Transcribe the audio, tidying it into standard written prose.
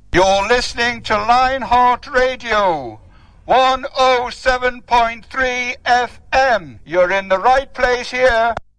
You're listening to Lionheart Radio, 107.3 FM. You're in the right place here.